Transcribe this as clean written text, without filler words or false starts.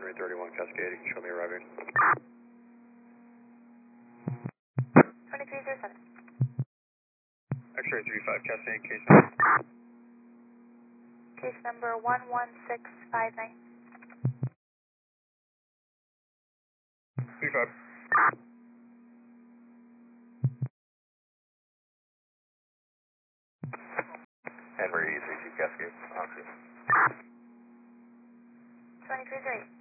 2331 Cascade, you can show me arriving. 2307. X-ray 35 Cascade, Case number 11659. 35. Henry 32 Cascade, Oxy. 2338.